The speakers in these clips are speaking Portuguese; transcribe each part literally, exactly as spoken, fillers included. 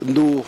no,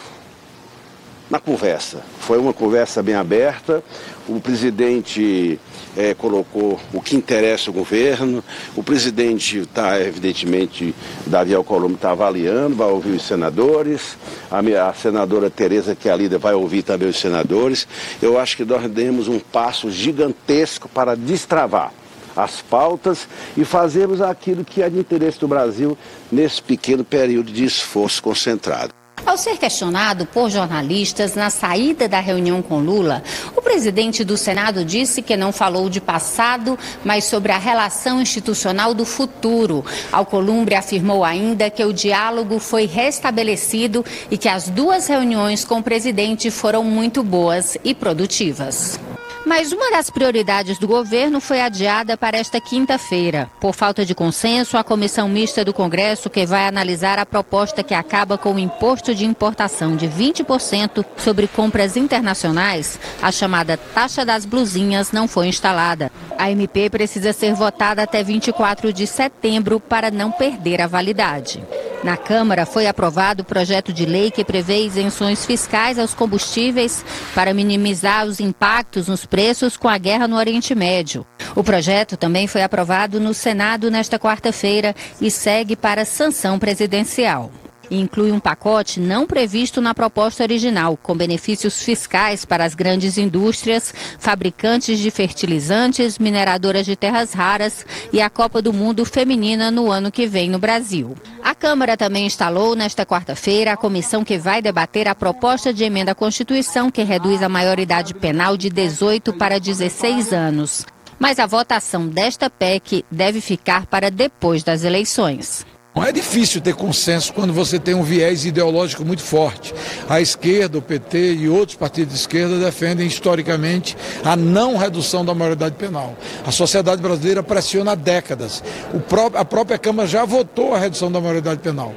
na conversa. Foi uma conversa bem aberta, o presidente é, colocou o que interessa ao governo, o presidente está, evidentemente, Davi Alcolumbre está avaliando, vai ouvir os senadores, a, minha, a senadora Tereza, que é a líder, vai ouvir também os senadores. Eu acho que nós demos um passo gigantesco para destravar as pautas e fazermos aquilo que é de interesse do Brasil nesse pequeno período de esforço concentrado. Ao ser questionado por jornalistas na saída da reunião com Lula, o presidente do Senado disse que não falou de passado, mas sobre a relação institucional do futuro. Alcolumbre afirmou ainda que o diálogo foi restabelecido e que as duas reuniões com o presidente foram muito boas e produtivas. Mas uma das prioridades do governo foi adiada para esta quinta-feira. Por falta de consenso, a comissão mista do Congresso, que vai analisar a proposta que acaba com o imposto de importação de vinte por cento sobre compras internacionais, a chamada taxa das blusinhas, não foi instalada. A M P precisa ser votada até vinte e quatro de setembro para não perder a validade. Na Câmara foi aprovado o projeto de lei que prevê isenções fiscais aos combustíveis para minimizar os impactos nos preços com a guerra no Oriente Médio. O projeto também foi aprovado no Senado nesta quarta-feira e segue para sanção presidencial. E inclui um pacote não previsto na proposta original, com benefícios fiscais para as grandes indústrias, fabricantes de fertilizantes, mineradoras de terras raras e a Copa do Mundo feminina no ano que vem no Brasil. A Câmara também instalou nesta quarta-feira a comissão que vai debater a proposta de emenda à Constituição que reduz a maioridade penal de dezoito para dezesseis anos. Mas a votação desta P E C deve ficar para depois das eleições. É difícil ter consenso quando você tem um viés ideológico muito forte. A esquerda, o P T e outros partidos de esquerda defendem historicamente a não redução da maioridade penal. A sociedade brasileira pressiona há décadas. O pró- a própria Câmara já votou a redução da maioridade penal.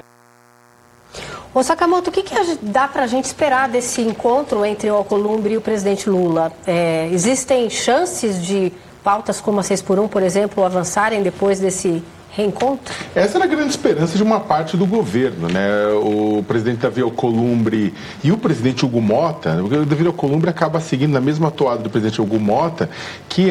Ô Sakamoto, o que, que dá para a gente esperar desse encontro entre o Alcolumbre e o presidente Lula? É, existem chances de pautas como a seis por um, por exemplo, avançarem depois desse reencontro? Essa era a grande esperança de uma parte do governo, né? O presidente Davi Alcolumbre e o presidente Hugo Mota, o Davi Alcolumbre acaba seguindo na mesma toada do presidente Hugo Mota, que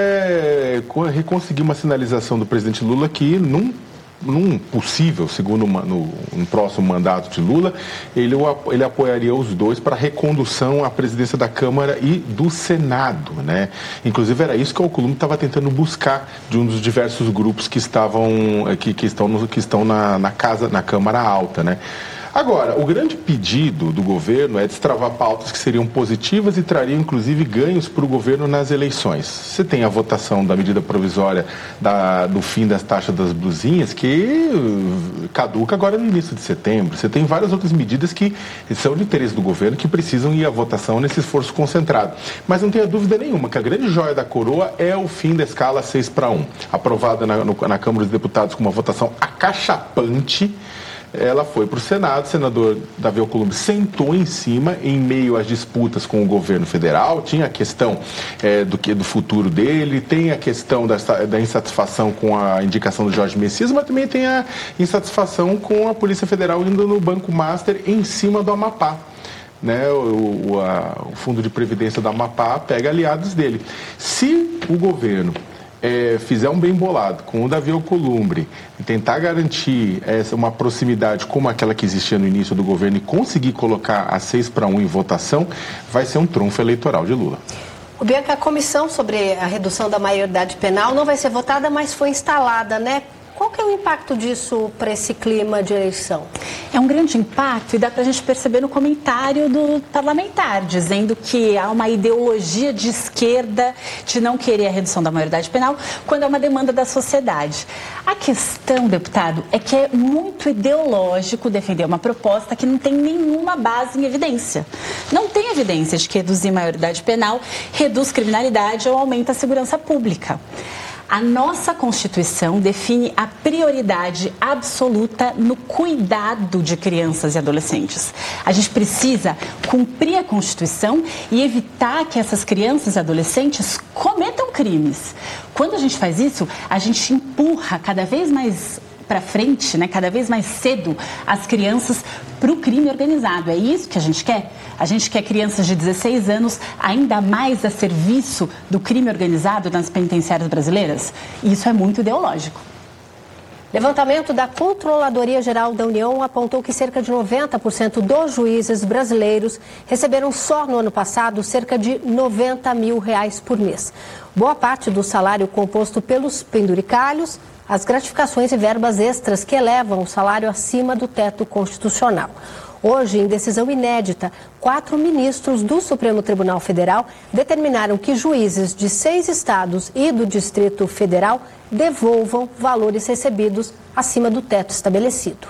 é conseguir uma sinalização do presidente Lula que num num possível segundo no, no próximo mandato de Lula, ele, ele apoiaria os dois para a recondução à presidência da Câmara e do Senado, né? Inclusive era isso que o Alcolumbre estava tentando buscar de um dos diversos grupos que estavam que, que estão, no, que estão na, na casa, na Câmara Alta, né? Agora, o grande pedido do governo é destravar pautas que seriam positivas e trariam, inclusive, ganhos para o governo nas eleições. Você tem a votação da medida provisória da, do fim das taxas das blusinhas, que caduca agora no início de setembro. Você tem várias outras medidas que são de interesse do governo, que precisam ir à votação nesse esforço concentrado. Mas não tenha dúvida nenhuma que a grande joia da coroa é o fim da escala seis para um, aprovada na, no, na Câmara dos Deputados com uma votação acachapante. Ela foi para o Senado, o senador Davi Alcolumbre sentou em cima, em meio às disputas com o governo federal, tinha a questão é, do, que, do futuro dele, tem a questão da, da insatisfação com a indicação do Jorge Messias, mas também tem a insatisfação com a Polícia Federal indo no Banco Master em cima do Amapá. Né, o, o, a, o Fundo de Previdência do Amapá pega aliados dele. Se o governo É, fizer um bem bolado com o Davi Alcolumbre e tentar garantir essa, uma proximidade como aquela que existia no início do governo e conseguir colocar a seis para um em votação, vai ser um trunfo eleitoral de Lula. O Bianca, a comissão sobre a redução da maioridade penal não vai ser votada, mas foi instalada, né? Qual que é o impacto disso para esse clima de eleição? É um grande impacto e dá para a gente perceber no comentário do parlamentar, dizendo que há uma ideologia de esquerda de não querer a redução da maioridade penal quando é uma demanda da sociedade. A questão, deputado, é que é muito ideológico defender uma proposta que não tem nenhuma base em evidência. Não tem evidência de que reduzir a maioridade penal reduz criminalidade ou aumenta a segurança pública. A nossa Constituição define a prioridade absoluta no cuidado de crianças e adolescentes. A gente precisa cumprir a Constituição e evitar que essas crianças e adolescentes cometam crimes. Quando a gente faz isso, a gente empurra cada vez mais para frente, né, cada vez mais cedo, as crianças para o crime organizado. É isso que a gente quer? A gente quer crianças de dezesseis anos ainda mais a serviço do crime organizado nas penitenciárias brasileiras? Isso é muito ideológico. Levantamento da Controladoria Geral da União apontou que cerca de noventa por cento dos juízes brasileiros receberam só no ano passado cerca de noventa mil reais por mês. Boa parte do salário composto pelos penduricalhos, as gratificações e verbas extras que elevam o salário acima do teto constitucional. Hoje, em decisão inédita, quatro ministros do Supremo Tribunal Federal determinaram que juízes de seis estados e do Distrito Federal devolvam valores recebidos acima do teto estabelecido.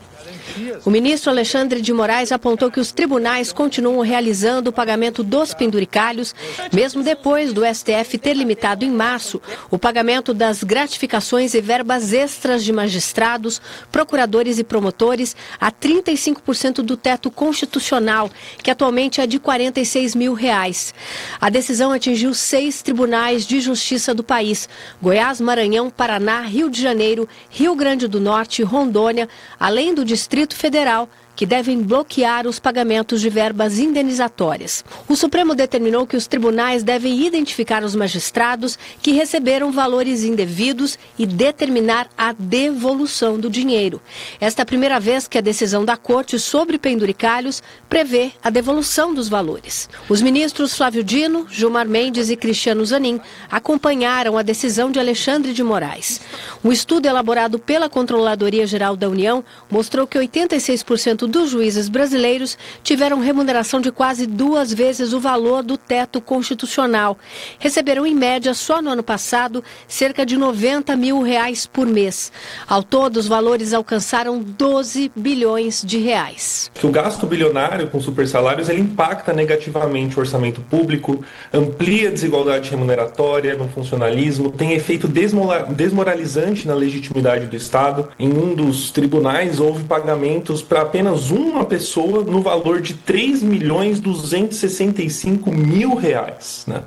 O ministro Alexandre de Moraes apontou que os tribunais continuam realizando o pagamento dos penduricalhos, mesmo depois do S T F ter limitado em março o pagamento das gratificações e verbas extras de magistrados, procuradores e promotores a trinta e cinco por cento do teto constitucional, que atualmente é de quarenta e seis mil reais. A decisão atingiu seis tribunais de justiça do país: Goiás, Maranhão, Paraná, Rio de Janeiro, Rio Grande do Norte, Rondônia, além do Distrito Federal, que devem bloquear os pagamentos de verbas indenizatórias. O Supremo determinou que os tribunais devem identificar os magistrados que receberam valores indevidos e determinar a devolução do dinheiro. Esta é a primeira vez que a decisão da Corte sobre penduricalhos prevê a devolução dos valores. Os ministros Flávio Dino, Gilmar Mendes e Cristiano Zanin acompanharam a decisão de Alexandre de Moraes. Um estudo elaborado pela Controladoria Geral da União mostrou que oitenta e seis por cento dos juízes brasileiros tiveram remuneração de quase duas vezes o valor do teto constitucional. Receberam, em média, só no ano passado, cerca de noventa mil reais por mês. Ao todo, os valores alcançaram doze bilhões de reais. O gasto bilionário com supersalários ele impacta negativamente o orçamento público, amplia a desigualdade remuneratória no funcionalismo, tem efeito desmoralizante na legitimidade do Estado. Em um dos tribunais, houve pagamentos para apenas uma pessoa no valor de três milhões duzentos e sessenta e cinco mil reais, né?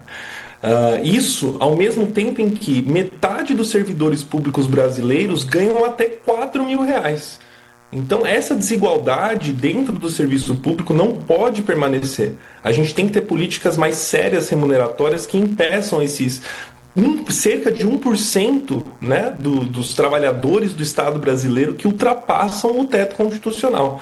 Uh, isso ao mesmo tempo em que metade dos servidores públicos brasileiros ganham até quatro mil reais. Então essa desigualdade dentro do serviço público não pode permanecer. A gente tem que ter políticas mais sérias remuneratórias que impeçam esses Um, cerca de um por cento, né, do, dos trabalhadores do Estado brasileiro que ultrapassam o teto constitucional.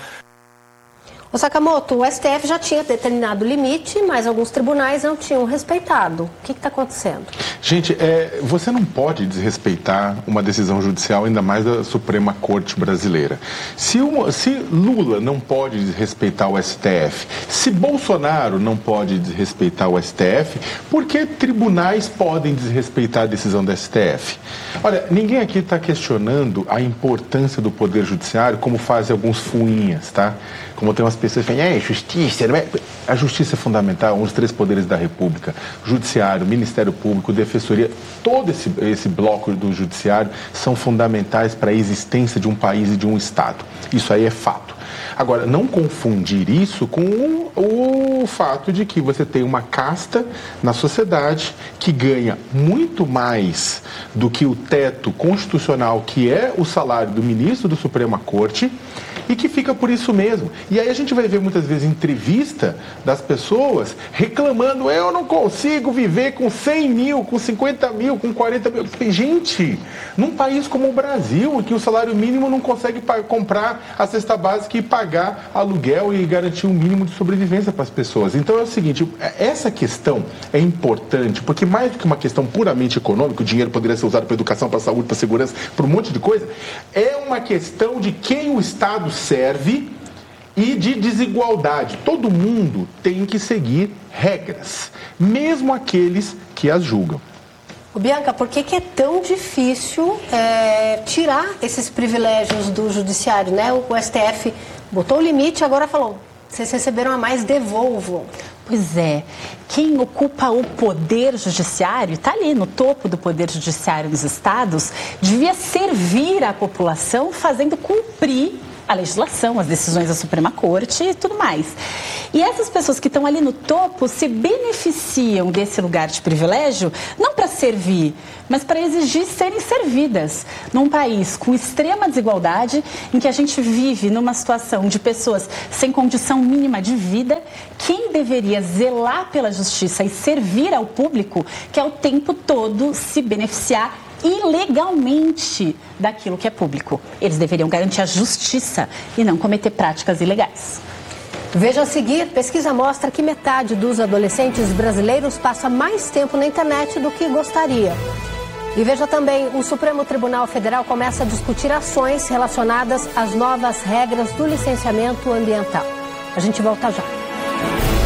O Sakamoto, o S T F já tinha determinado o limite, mas alguns tribunais não tinham respeitado. O que está acontecendo? Gente, é, você não pode desrespeitar uma decisão judicial, ainda mais da Suprema Corte Brasileira. Se, uma, se Lula não pode desrespeitar o S T F, se Bolsonaro não pode desrespeitar o S T F, por que tribunais podem desrespeitar a decisão do S T F? Olha, ninguém aqui está questionando a importância do Poder Judiciário, como fazem alguns fuinhas, tá? Como tem umas pessoas que falam, é justiça, não é? A justiça é fundamental, um dos três poderes da República, Judiciário, Ministério Público, Defensoria, todo esse, esse bloco do Judiciário são fundamentais para a existência de um país e de um Estado. Isso aí é fato. Agora, não confundir isso com o, o fato de que você tem uma casta na sociedade que ganha muito mais do que o teto constitucional, que é o salário do ministro do Suprema Corte, e que fica por isso mesmo. E aí a gente vai ver muitas vezes entrevista das pessoas reclamando, eu não consigo viver com cem mil, com cinquenta mil, com quarenta mil. Gente, num país como o Brasil, em que o salário mínimo não consegue comprar a cesta básica e pagar aluguel e garantir um mínimo de sobrevivência para as pessoas. Então é o seguinte, essa questão é importante, porque mais do que uma questão puramente econômica, o dinheiro poderia ser usado para educação, para saúde, para segurança, para um monte de coisa, é uma questão de quem o Estado serve e de desigualdade. Todo mundo tem que seguir regras, mesmo aqueles que as julgam. Bianca, por que, que é tão difícil é, tirar esses privilégios do judiciário, né? O S T F botou o limite, agora falou, vocês receberam a mais, devolvam. Pois é, quem ocupa o poder judiciário, está ali no topo do poder judiciário nos estados, devia servir à população fazendo cumprir a legislação, as decisões da Suprema Corte e tudo mais. E essas pessoas que estão ali no topo se beneficiam desse lugar de privilégio não para servir, mas para exigir serem servidas. Num país com extrema desigualdade, em que a gente vive numa situação de pessoas sem condição mínima de vida, quem deveria zelar pela justiça e servir ao público quer o tempo todo se beneficiar ilegalmente daquilo que é público. Eles deveriam garantir a justiça e não cometer práticas ilegais. Veja a seguir, pesquisa mostra que metade dos adolescentes brasileiros passa mais tempo na internet do que gostaria. E veja também, o Supremo Tribunal Federal começa a discutir ações relacionadas às novas regras do licenciamento ambiental. A gente volta já.